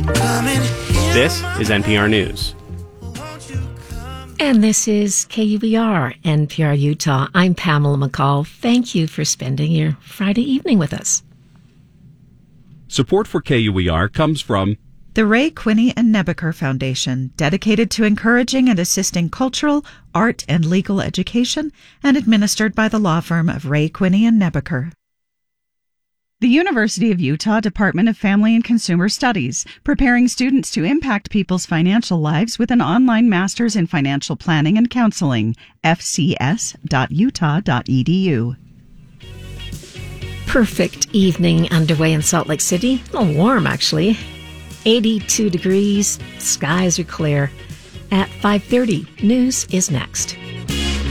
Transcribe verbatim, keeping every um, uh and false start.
This is N P R News. And this is K U E R, N P R Utah. I'm Pamela McCall. Thank you for spending your Friday evening with us. Support for K U E R comes from the Ray Quinney and Nebaker Foundation, dedicated to encouraging and assisting cultural, art, and legal education, and administered by the law firm of Ray Quinney and Nebaker. The University of Utah Department of Family and Consumer Studies, preparing students to impact people's financial lives with an online master's in financial planning and counseling, f c s dot utah dot e d u. Perfect evening underway in Salt Lake City. A little warm, actually. eighty-two degrees, skies are clear. At five thirty, news is next.